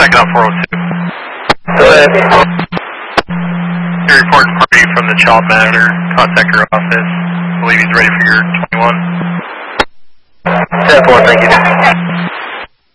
Second on 402. Go ahead. Your report party from the child monitor. Contact your office. I believe he's ready for your 21. 10-4, thank you.